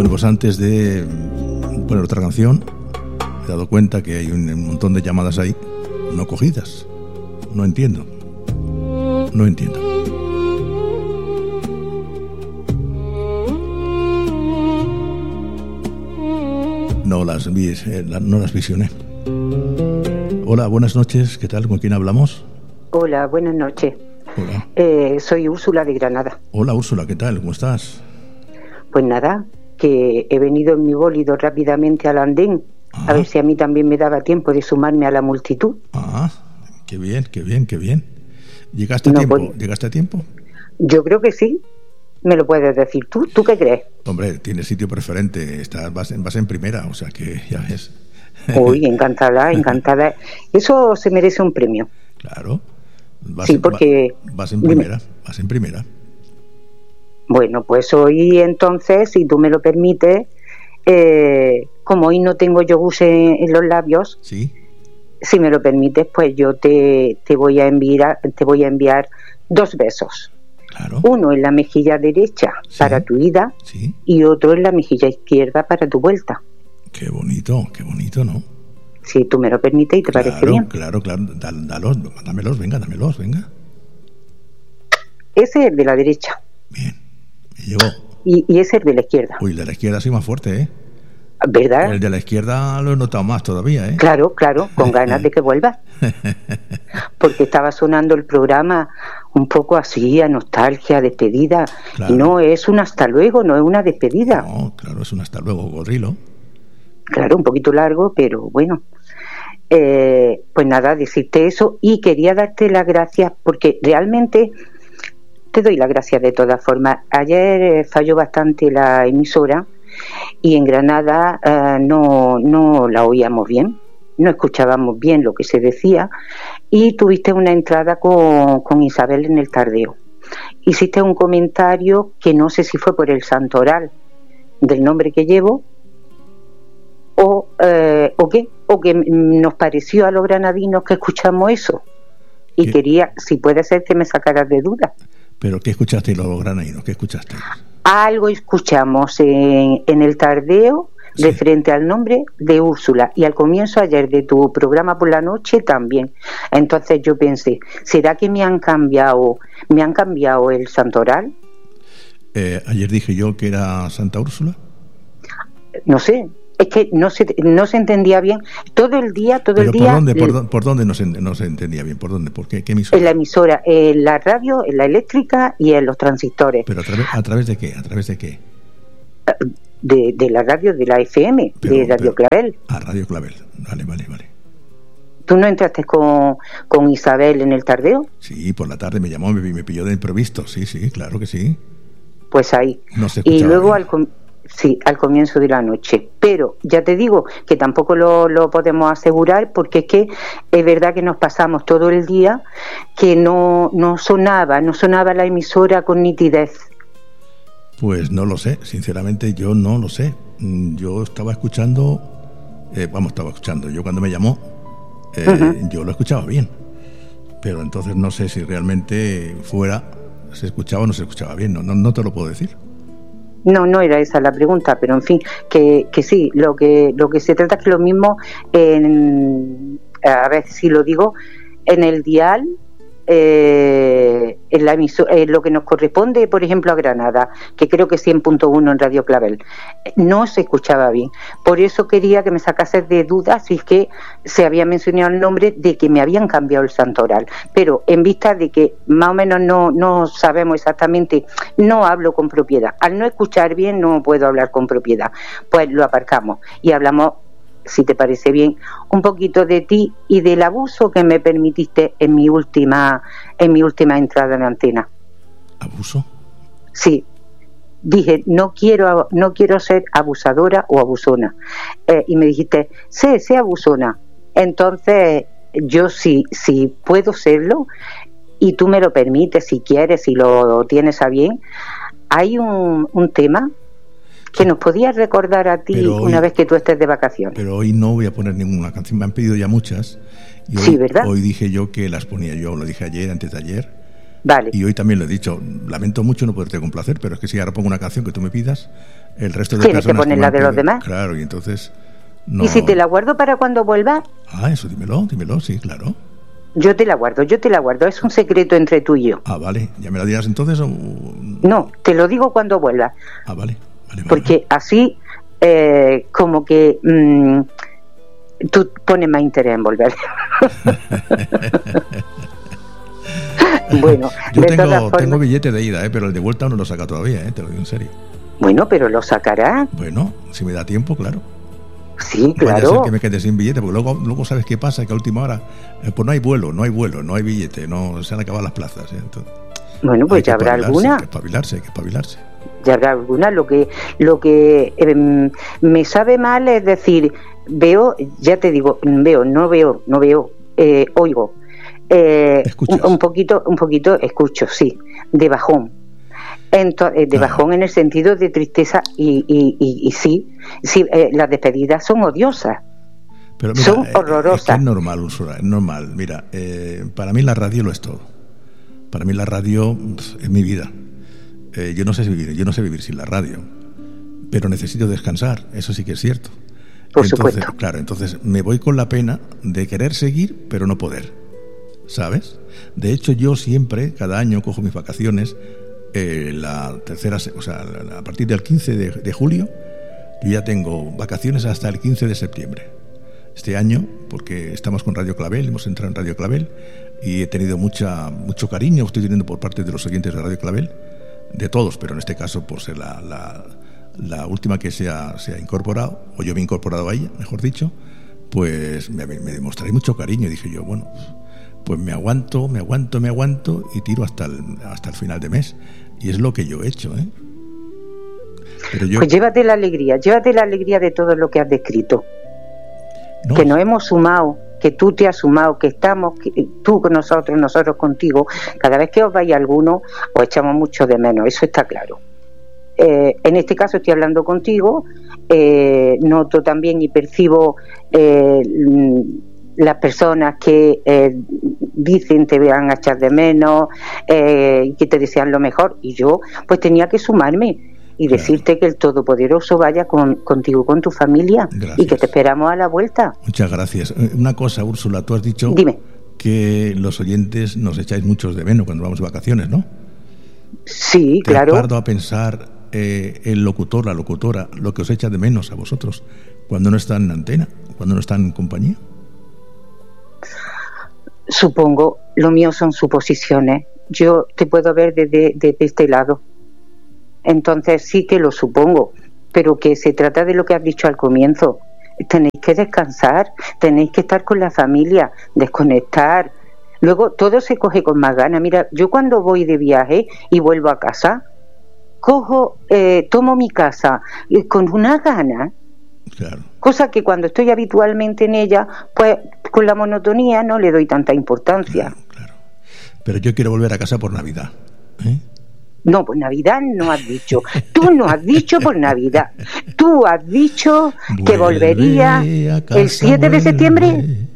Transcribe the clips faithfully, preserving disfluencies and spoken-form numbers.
Bueno, pues antes de poner otra canción, me he dado cuenta que hay un, un montón de llamadas ahí no cogidas. No entiendo. No entiendo. No las vi, eh, no las visioné. Hola, buenas noches. ¿Qué tal? ¿Con quién hablamos? Hola, buenas noches. Hola. Eh, soy Úrsula de Granada. Hola, Úrsula. ¿Qué tal? ¿Cómo estás? Pues nada, que he venido en mi bólido rápidamente al andén. Ah. A ver si a mí también me daba tiempo de sumarme a la multitud. Ah, qué bien, qué bien, qué bien. ¿Llegaste a No, tiempo? pues, ¿Llegaste a tiempo? yo creo que sí. ¿Me lo puedes decir tú? ¿Tú qué crees? Hombre, tienes sitio preferente. Estás, vas, en, vas en primera, o sea que ya ves. Uy, encantada, encantada. Eso se merece un premio. Claro. Vas, Sí, porque... va, vas en primera, vas en primera. Bueno, pues hoy entonces, si tú me lo permites, eh, como hoy no tengo yogur en, en los labios, sí, si me lo permites, pues yo te, te voy a enviar, te voy a enviar dos besos. Claro. Uno en la mejilla derecha Sí. para tu ida, Sí. y otro en la mejilla izquierda para tu vuelta. Qué bonito, qué bonito, ¿no? Si tú me lo permites y te Claro, parece bien. claro, claro. Da- Dalos, dámelos, venga, dámelos, venga. Ese es el de la derecha Bien, me llegó. y, y ese es el de la izquierda. Uy, el de la izquierda sí más fuerte, ¿eh? ¿Verdad? El de la izquierda lo he notado más todavía, ¿eh? Claro, claro, con ganas de que vuelva. Porque estaba sonando el programa un poco así, a nostalgia, despedida. Claro. Y no es un hasta luego, no es una despedida. No, claro, es un hasta luego, Godrilo. Claro, un poquito largo, pero bueno. Eh, pues nada, decirte eso, y quería darte las gracias porque realmente te doy las gracias de todas formas. Ayer eh, falló bastante la emisora y en Granada eh, no, no la oíamos bien, no escuchábamos bien lo que se decía, y tuviste una entrada con, con Isabel en el tardeo. Hiciste un comentario que no sé si fue por el santoral del nombre que llevo o, eh, o qué, o que nos pareció a los granadinos que escuchamos eso, y ¿Qué? quería, si puede ser, que me sacaras de duda. ¿Pero qué escuchaste los granadinos? ¿Qué escuchaste? Algo escuchamos en, en el tardeo de Sí. frente al nombre de Úrsula, y al comienzo ayer de tu programa por la noche también. Entonces yo pensé, ¿será que me han cambiado me han cambiado el santoral? Eh, ayer dije yo que era Santa Úrsula. No sé, es que no se, no se entendía bien. Todo el día, todo ¿Pero el día... por dónde, por, l- dónde- por dónde no se, no se entendía bien? ¿Por dónde? ¿Por qué? ¿Qué emisora? En la emisora, en la radio, en la eléctrica y en los transistores. ¿Pero a través, a través de qué? ¿A través de qué? De, de la radio, de la F M, Pero- de Radio pero- Clavel. Ah, Radio Clavel. Vale, vale, vale. ¿Tú no entraste con, con Isabel en el tardeo? Sí, por la tarde me llamó, me, me pilló de imprevisto. Sí, sí, claro que sí. Pues ahí. No se Y escuchaba luego bien. al, com- sí, al comienzo de la noche. Pero ya te digo que tampoco lo, lo podemos asegurar, porque es que es verdad que nos pasamos todo el día que no, no sonaba, no sonaba la emisora con nitidez. Pues no lo sé, sinceramente yo no lo sé. Mm, Yo estaba escuchando, eh, vamos, estaba escuchando, yo cuando me llamó, eh, Ujú. yo lo escuchaba bien. Pero entonces no sé si realmente fuera, se escuchaba o no se escuchaba bien, no, no, no te lo puedo decir. No, no era esa la pregunta, pero en fin, que, que sí, lo que lo que se trata es que lo mismo, en, a ver si lo digo, en el dial, eh, en la emiso- en lo que nos corresponde, por ejemplo, a Granada, que creo que cien punto uno en Radio Clavel, no se escuchaba bien. Por eso quería que me sacases de dudas si es que se había mencionado el nombre de que me habían cambiado el santoral. Pero en vista de que más o menos no, no sabemos exactamente, no hablo con propiedad. Al no escuchar bien no puedo hablar con propiedad. Pues lo aparcamos y hablamos, si te parece bien, un poquito de ti y del abuso que me permitiste en mi última en mi última entrada en la antena. ¿Abuso? Sí, dije, no quiero no quiero ser abusadora o abusona. Eh, y me dijiste, sé, sé abusona. Entonces, yo sí, sí puedo serlo, y tú me lo permites, si quieres, si lo tienes a bien. Hay un, un tema que nos podías recordar a ti Pero hoy- una vez que tú estés de vacaciones. Pero hoy no voy a poner ninguna canción, me han pedido ya muchas. Y hoy, Sí, ¿verdad? hoy dije yo que las ponía yo, lo dije ayer, antes de ayer, Vale. Y hoy también lo he dicho, lamento mucho no poderte complacer, pero es que si ahora pongo una canción que tú me pidas, el resto de Tienes personas... que poner la de los demás. Claro, y entonces... No... ¿Y si te la guardo para cuando vuelva? Ah, eso dímelo, dímelo, sí, claro. Yo te la guardo, yo te la guardo, es un secreto entre tú y yo. Ah, vale, ¿ya me la dirás entonces o...? No, te lo digo cuando vuelva. Ah, vale, vale, vale. Porque así, eh, como que... Mmm, tú pones más interés en volver. Bueno, yo de tengo, todas formas... tengo billete de ida, ¿eh? Pero el de vuelta no lo saca todavía, ¿eh? Te lo digo en serio. Bueno, pero lo sacará. Bueno, si me da tiempo, claro. Sí, claro. Vaya a ser que me quede sin billete, porque luego, luego sabes qué pasa, que a última hora, eh, pues no hay vuelo, no hay vuelo, no hay billete, no se han acabado las plazas. ¿eh? Entonces, bueno, pues ya habrá alguna. Hay que espabilarse, hay que espabilarse. Ya habrá alguna. Lo que, lo que eh, me sabe mal es decir, veo, ya te digo, veo, no veo, no veo, eh, oigo. Eh, un, un poquito, un poquito, escucho, sí, de bajón. Entonces, de bajón en el sentido de tristeza y, y, y, y sí, sí eh, las despedidas son odiosas. Pero mira, son horrorosas. Es, que es normal, Úrsula, es normal. Mira, eh, para mí la radio lo es todo. Para mí la radio pff, es mi vida. Eh, yo no sé vivir, yo no sé vivir sin la radio, pero necesito descansar. Eso sí que es cierto. Por entonces, supuesto. Claro, entonces me voy con la pena de querer seguir, pero no poder. ¿Sabes? De hecho, yo siempre, cada año, cojo mis vacaciones. Eh, la tercera, o sea, a partir del quince de, de julio, yo ya tengo vacaciones hasta el quince de septiembre. Este año, porque estamos con Radio Clavel, hemos entrado en Radio Clavel y he tenido mucha, mucho cariño, estoy teniendo por parte de los oyentes de Radio Clavel, de todos, pero en este caso por ser la, la, la última que se ha, se ha incorporado, o yo me he incorporado a ella, mejor dicho, pues me, me demostraré mucho cariño. Y dije yo, bueno, pues me aguanto, me aguanto, me aguanto y tiro hasta el, hasta el final de mes. Y es lo que yo he hecho, ¿eh? Pero yo... Pues llévate la alegría, llévate la alegría de todo lo que has descrito. No. Que nos hemos sumado, que tú te has sumado, que estamos, que tú con nosotros, nosotros contigo. Cada vez que os vaya alguno, os echamos mucho de menos, eso está claro. Eh, en este caso estoy hablando contigo, eh, noto también y percibo... Eh, las personas que eh, dicen te van a echar de menos, eh, que te desean lo mejor, y yo pues tenía que sumarme y claro. decirte que el Todopoderoso vaya con, contigo, con tu familia. Gracias. Y que te esperamos a la vuelta. Muchas gracias. Una cosa, Úrsula, tú has dicho Dime. que los oyentes nos echáis muchos de menos cuando vamos de vacaciones, ¿no? Sí, ¿Te claro. Te parto a pensar eh, el locutor, la locutora, lo que os echa de menos a vosotros cuando no están en antena, cuando no están en compañía. Supongo, lo mío son suposiciones. Yo te puedo ver desde, desde este lado. Entonces sí que lo supongo, pero que se trata de lo que has dicho al comienzo. Tenéis que descansar, tenéis que estar con la familia, desconectar. Luego todo se coge con más ganas. Mira, yo cuando voy de viaje y vuelvo a casa, cojo, eh, tomo mi casa con una gana. Claro. Cosa que cuando estoy habitualmente en ella, pues con la monotonía no le doy tanta importancia. Claro, claro. Pero yo quiero volver a casa por Navidad, ¿eh? No, por Navidad no has dicho. Tú no has dicho por Navidad. Tú has dicho que volvería el siete de septiembre.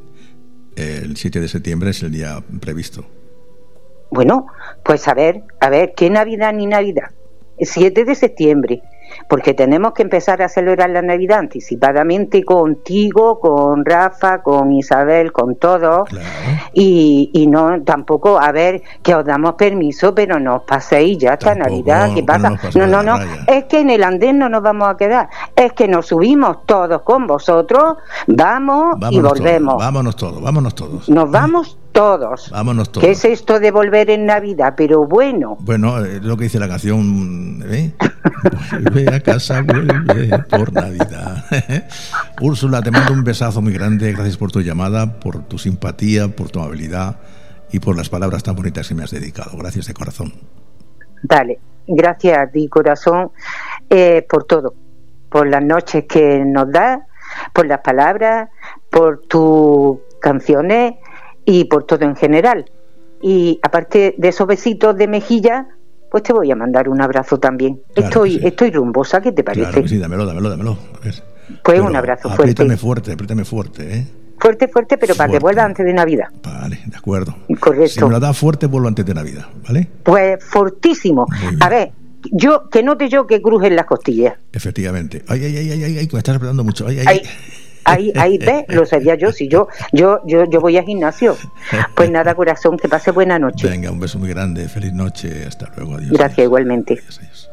El siete de septiembre es el día previsto. Bueno, pues a ver, a ver, ¿qué Navidad ni Navidad? El siete de septiembre. Porque tenemos que empezar a celebrar la Navidad anticipadamente contigo, con Rafa, con Isabel, con todos. Claro. Y, y no tampoco, a ver, que os damos permiso, pero no os paséis ya hasta Tampoco, Navidad. ¿Qué pasa? No, no, no, es que en el andén no nos vamos a quedar. Es que nos subimos todos con vosotros, vamos vámonos y volvemos. Todos, vámonos todos, vámonos todos. Nos vamos todos. Vámonos todos. ¿Qué es esto de volver en Navidad? Pero bueno. Bueno, es lo que dice la canción, ¿eh? Vuelve a casa, vuelve por Navidad. Úrsula, te mando un besazo muy grande. Gracias por tu llamada, por tu simpatía, por tu amabilidad y por las palabras tan bonitas que me has dedicado. Gracias de corazón. Dale, gracias a ti, corazón, eh, por todo. Por las noches que nos das, por las palabras, por tus canciones y por todo en general. Y aparte de esos besitos de mejilla, pues te voy a mandar un abrazo también. Claro estoy sí. estoy rumbosa, ¿qué te parece? Claro que sí, dámelo, dámelo, dámelo. A ver. Pues pero un abrazo fuerte. Apriétame fuerte, apriétame fuerte, ¿eh? Fuerte, fuerte, pero para Fuerte. que vuelva antes de Navidad. Vale, de acuerdo. Correcto. Si me lo da fuerte, vuelvo antes de Navidad, ¿vale? Pues fortísimo. A ver, yo que note yo que crujen las costillas. Efectivamente. Ay, ay, ay, ay, ay, ay, me estás apretando mucho. Ay, ay, Ahí, ahí, ahí ves, lo sabía yo. Si yo, yo, yo, yo voy al gimnasio. Pues nada, corazón, que pase buena noche. Venga, un beso muy grande. Feliz noche. Hasta luego. Adiós. Gracias, adiós. igualmente. Adiós, adiós.